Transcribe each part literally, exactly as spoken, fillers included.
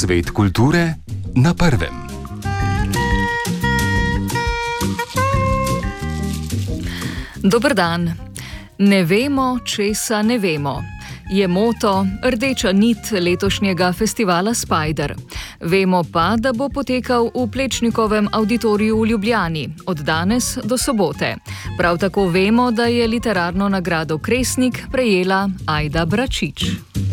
Svet kulture na prvem. Dober dan. Ne vemo, česa ne vemo. Je moto, rdeča nit letošnjega festivala Spider. Vemo pa, da bo potekal v Plečnikovem avditoriju v Ljubljani od danes do sobote. Prav tako vemo, da je literarno nagrado Kresnik prejela Ajda Bračič.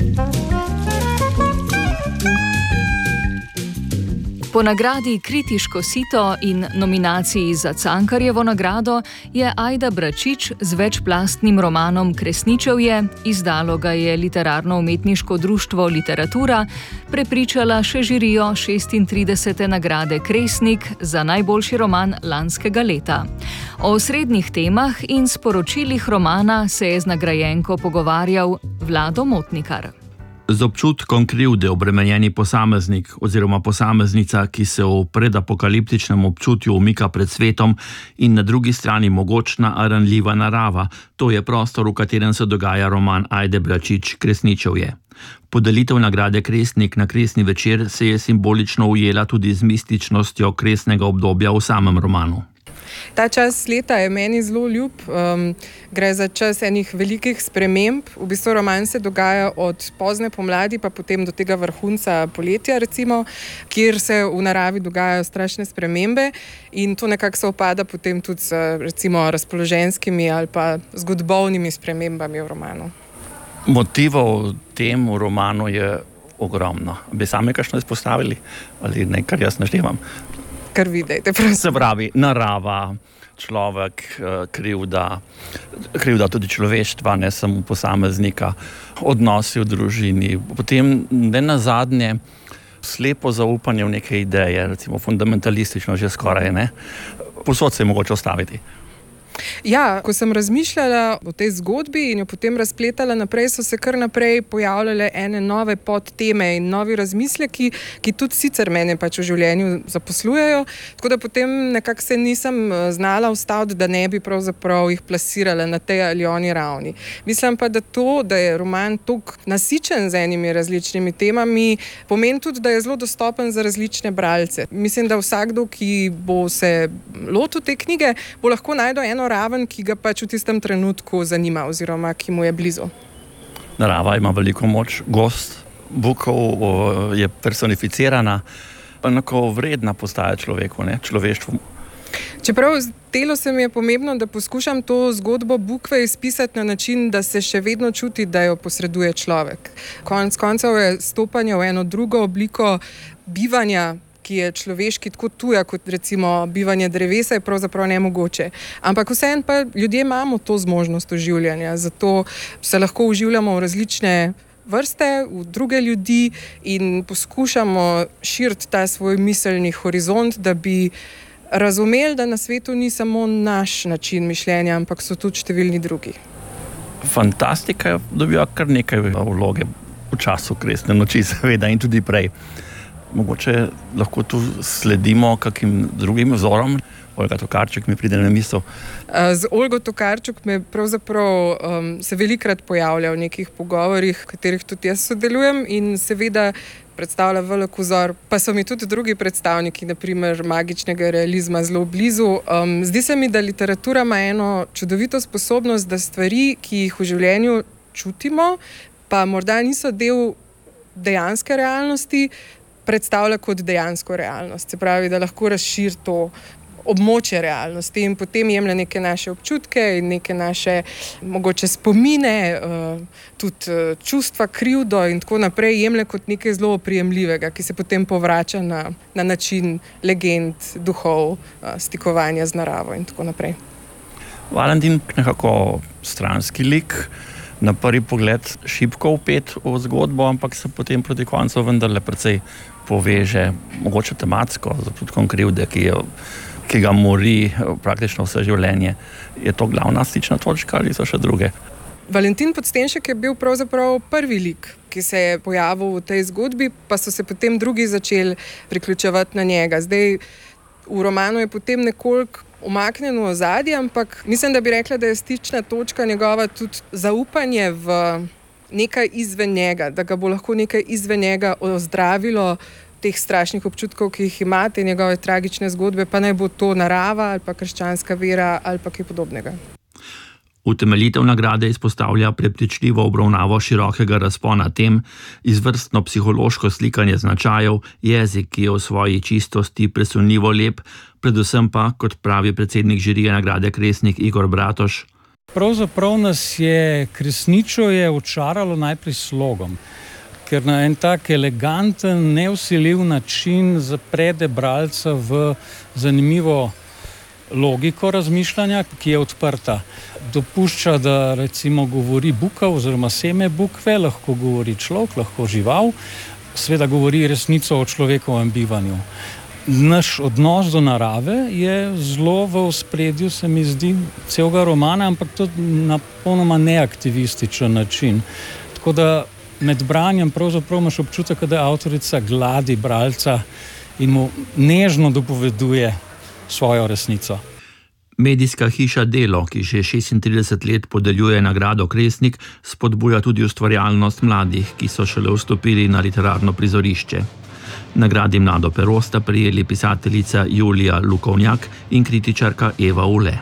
Po nagradi Kritiško sito in nominaciji za Cankarjevo nagrado je Ajda Bračič z večplastnim romanom Kresničevje, izdalo ga je Literarno-umetniško društvo Literatura, prepričala še žirijo šestintridesete nagrade Kresnik za najboljši roman lanskega leta. O osrednjih temah in sporočilih romana se je z nagrajenko pogovarjal Vlado Motnikar. Z občutkom krivde obremenjeni posameznik oziroma posameznica, ki se v predapokaliptičnem občutju umika pred svetom, in na drugi strani mogočna, a ranljiva narava. To je prostor, v katerem se dogaja roman Ajde Bračič Kresničevje. Podelitev nagrade Kresnik na kresni večer se je simbolično ujela tudi z mističnostjo kresnega obdobja v samem romanu. Ta čas leta je meni zelo ljub. Um, gre za čas enih velikih sprememb. V bistvu roman se dogaja od pozne pomladi pa potem do tega vrhunca poletja, recimo, kjer se v naravi dogajajo strašne spremembe in to nekako se opada potem tudi z recimo razpoloženjskimi ali pa zgodbovnimi spremembami v romanu. Motivov tem v romanu je ogromno. Bi sami kakšno izpostavili ali ne, kar jaz naštevam? Kar vidite, prosim. Se pravi, narava, človek, krivda, krivda tudi človeštva, ne samo posameznika, odnosi v družini, potem ne nazadnje slepo zaupanje v neke ideje, recimo fundamentalistično že skoraj, ne? Povsod se je mogoče ostaviti. Ja, ko sem razmišljala o tej zgodbi in jo potem razpletala naprej, so se kar naprej pojavljale ene nove podteme in novi razmisleki, ki tudi sicer mene pač v življenju zaposlujejo, tako da potem nekako se nisem znala ustaviti, da ne bi pravzaprav jih plasirala na tej ali oni ravni. Mislim pa, da to, da je roman toliko nasičen z enimi različnimi temami, pomeni tudi, da je zelo dostopen za različne bralce. Mislim, da vsakdo, ki bo se lotil te knjige, bo lahko najdel eno raven, ki ga pač v tistem trenutku zanima oziroma ki mu je blizu. Narava ima veliko moč, gost Bukov je personificirana, pa enako vredna postaja človeku, ne, človeštvu. Čeprav zdelo se mi je pomembno, da poskušam to zgodbo Bukve izpisati na način, da se še vedno čuti, da jo posreduje človek. Konec koncev je stopanje v eno drugo obliko bivanja, ki je človeški tako tuja, kot recimo bivanje drevesa, je pravzaprav nemogoče. Ampak vseeno pa ljudje imamo to zmožnost oživljanja, zato se lahko oživljamo v različne vrste, v druge ljudi in poskušamo širiti ta svoj miselni horizont, da bi razumeli, da na svetu ni samo naš način mišljenja, ampak so tudi številni drugi. Fantastika je dobila kar nekaj vloge v času Kresne noči, seveda, in tudi prej. Mogoče lahko tu sledimo kakim drugim vzorom. Olga Tokarčuk mi pride na misel. Z Olgo Tokarčuk me pravzaprav um, se velikrat pojavlja v nekih pogovorih, v katerih tudi jaz sodelujem in seveda predstavlja velik vzor. Pa so mi tudi drugi predstavniki, na primer magičnega realizma, zelo blizu. Um, zdi se mi, da literatura ima eno čudovito sposobnost, da stvari, ki jih v življenju čutimo, pa morda niso del dejanske realnosti, predstavlja kot dejansko realnost. Se pravi, da lahko razširi to območje realnosti in potem jemlje neke naše občutke in neke naše mogoče spomine, tudi čustva, krivdo in tako naprej, jemlje kot nekaj zelo oprijemljivega, ki se potem povrača na, na način legend, duhov, stikovanja z naravo in tako naprej. Valentin nekako stranski lik, na prvi pogled šibko vpet v zgodbo, ampak se potem proti koncu vendarle precej poveže, mogoče tematsko, z občutkom krivde, ki, je, ki ga mori praktično vse življenje. Je to glavna stična točka ali so še druge? Valentin Podstenšek je bil pravzaprav prvi lik, ki se je pojavil v tej zgodbi, pa so se potem drugi začeli priključevati na njega. Zdaj, v romanu je potem nekoliko umaknjeno ozadje, ampak mislim, da bi rekla, da je stična točka njegova tudi zaupanje v nekaj izven njega, da ga bo lahko nekaj izven njega ozdravilo teh strašnih občutkov, ki jih ima, te njegove tragične zgodbe, pa naj bo to narava ali pa krščanska vera ali pa kaj podobnega. Utemeljitev nagrade izpostavlja prepričljivo obravnavo širokega razpona tem, izvrstno psihološko slikanje značajev, jezik, ki je v svoji čistosti presunljivo lep, predvsem pa, kot pravi predsednik žirije nagrade Kresnik Igor Bratož. Pravzaprav nas je Kresničevje očaralo najprej slogom, ker na en tak eleganten, nevsiljiv način zaprede bralca v zanimivo logiko razmišljanja, ki je odprta. Dopušča, da recimo govori buka oziroma seme bukve, lahko govori človek, lahko žival, seveda govori resnico o človekovem bivanju. Naš odnos do narave je zelo v ospredju, se mi zdi, celega romana, ampak to na popolnoma neaktivističen način. Tako da med branjem pravzaprav imaš občutek, da avtorica gladi bralca in mu nežno dopoveduje svojo resnico. Medijska hiša Delo, ki že šestintrideset let podeljuje nagrado Kresnik, spodbuja tudi ustvarjalnost mladih, ki so šele vstopili na literarno prizorišče. Nagradi Mlado pero sta prejeli pisateljica Julija Lukovnjak in kritičarka Eva Ule.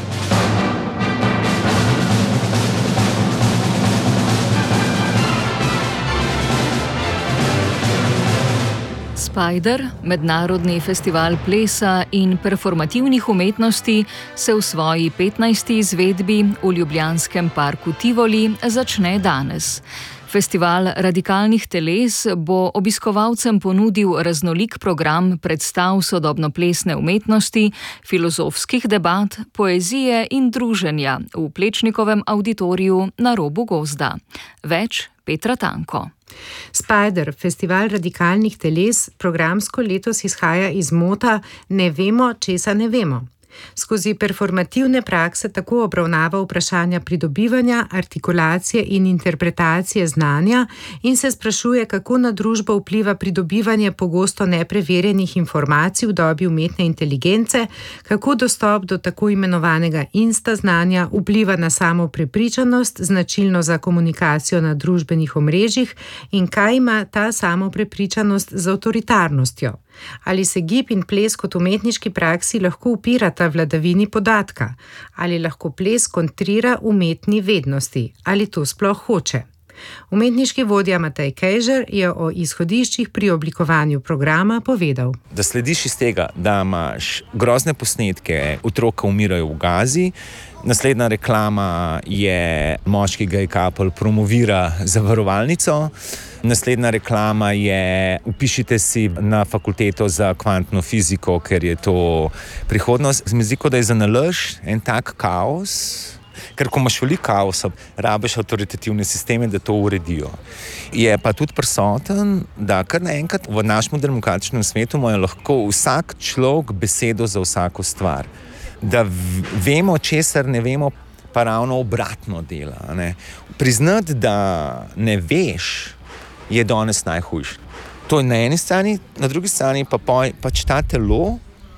Spider, mednarodni festival plesa in performativnih umetnosti, se v svoji petnajsti izvedbi v ljubljanskem parku Tivoli začne danes. Festival radikalnih teles bo obiskovalcem ponudil raznolik program predstav sodobnoplesne umetnosti, filozofskih debat, poezije in druženja v Plečnikovem avditoriju na robu gozda. Več Petra Tanko. Spider, festival radikalnih teles, programsko letos izhaja iz mota Ne vemo, česa ne vemo. Skozi performativne prakse tako obravnava vprašanja pridobivanja, artikulacije in interpretacije znanja in se sprašuje, kako na družbo vpliva pridobivanje pogosto nepreverjenih informacij v dobi umetne inteligence, kako dostop do tako imenovanega insta znanja vpliva na samo prepričanost, značilno za komunikacijo na družbenih omrežjih in kaj ima ta samo prepričanost z avtoritarnostjo. Ali se gib in ples kot umetniški praksi lahko upirata vladavini podatka? Ali lahko ples kontrira umetni vednosti? Ali to sploh hoče? Umetniški vodja Matej Kejžer je o izhodiščih pri oblikovanju programa povedal. Da slediš iz tega, da imaš grozne posnetke, otroka umirajo v Gazi, naslednja reklama je moški gay couple promovira zavarovalnico, naslednja reklama je vpišite si na fakulteto za kvantno fiziko, ker je to prihodnost. Zdi se, da je za nalaž en tak kaos, ker ko imaš veliko kaosa, rabiš avtoritativne sisteme, da to uredijo. Je pa tudi prisoten, da kar naenkrat v našem demokratičnem svetu ima lahko vsak človek besedo za vsako stvar. Da vemo, česar ne vemo, pa ravno obratno dela. Ne? Priznati, da ne veš, je danes najhujše. To je na eni strani, na drugi strani pa pač ta telo,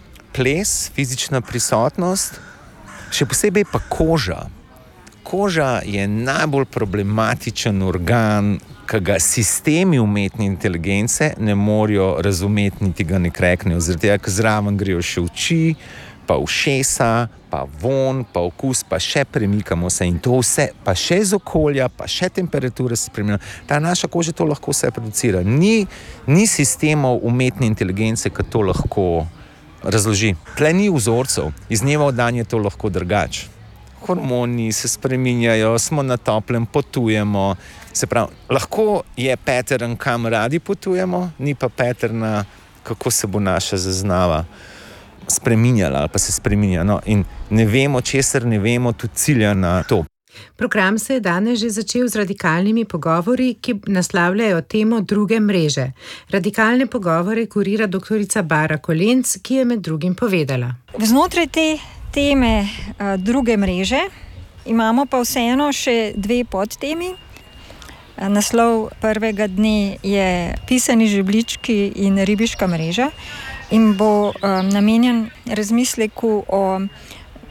ples, fizična prisotnost, še posebej pa koža. Koža je najbolj problematičen organ, ki ga sistemi umetne inteligence ne morejo razumeti, niti ga ne kreknejo. Zaradi tega, ker zraven grejo še oči, pa ušesa, pa von, pa okus, pa še premikamo se in to vse, pa še iz okolja, pa še temperature se spremenja. Ta naša koža to lahko vse producira. Ni, ni sistemov umetne inteligence, ki to lahko razloži. Tle ni vzorcev, iz dneva v dan je to lahko drugače. Hormoni se spreminjajo, smo na toplem, potujemo. Se pravi, lahko je pattern, kam radi potujemo, ni pa pattern, kako se bo naša zaznava spreminjala ali pa se spreminja. No, in ne vemo, česar ne vemo, tudi cilja na to. Program se je danes že začel z radikalnimi pogovori, ki naslavljajo temo druge mreže. Radikalne pogovore kurira doktorica Bara Kolenc, ki je med drugim povedala. Vznotraj te teme a, druge mreže imamo pa vseeno še dve podtemi. A, naslov prvega dne je Pisani žebljički in ribiška mreža in bo a, namenjen razmisleku o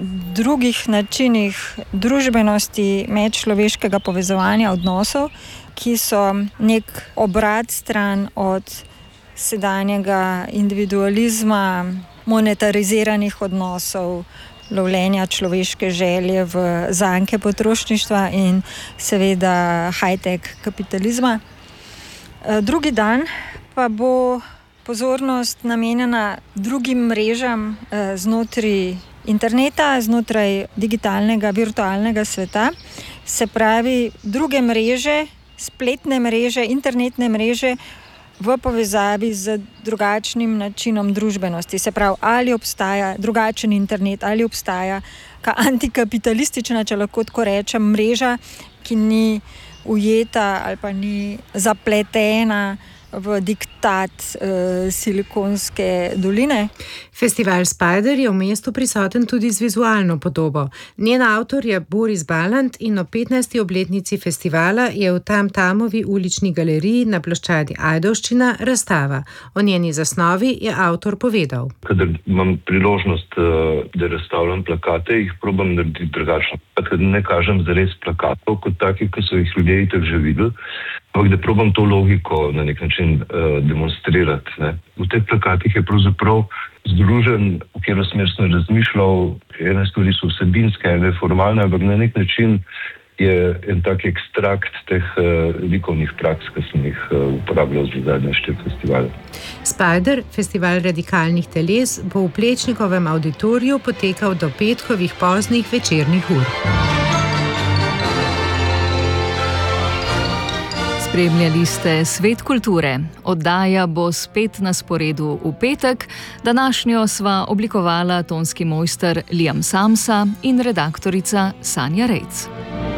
drugih načinih družbenosti, medčloveškega povezovanja odnosov, ki so nek obrat stran od sedanjega individualizma, monetariziranih odnosov, lovljenja človeške želje v zanke potrošništva in seveda high-tech kapitalizma. Drugi dan pa bo pozornost namenjena drugim mrežam znotraj interneta, znotraj digitalnega, virtualnega sveta, se pravi druge mreže, spletne mreže, internetne mreže v povezavi z drugačnim načinom družbenosti. Se pravi, ali obstaja drugačen internet, ali obstaja ka antikapitalistična, če lahko tako rečem, mreža, ki ni ujeta ali pa ni zapletena v diktat uh, Silikonske doline. Festival Spider je v mestu prisoten tudi z vizualno podobo. Njen avtor je Boris Balant in o petnajsti obletnici festivala je v Tamtamovi ulični galeriji na ploščadi Ajdovščina razstava. O njeni zasnovi je avtor povedal. Kadar imam priložnost, da razstavljam plakate, jih probam narediti drugačno. Kadar ne kažem zares plakatov kot takih, ki so jih ljudje itak že videli, ampak da probam to logiko na nek način uh, demonstrirati. Ne. V teh plakatih je pravzaprav združen, v katero smer sem razmišljal, ene stvari so vsebinske, ene formalne, ampak na nek način je en tak ekstrakt teh uh, likovnih praks, ki sem jih uh, uporabljal za zadnje štiri festivale. Spider, festival radikalnih teles, bo v Plečnikovem auditoriju potekal do petkovih poznih večernih ur. Spremljali ste Svet kulture. Oddaja bo spet na sporedu v petek. Današnjo sva oblikovala tonski mojster Liam Samsa in redaktorica Sanja Rejc.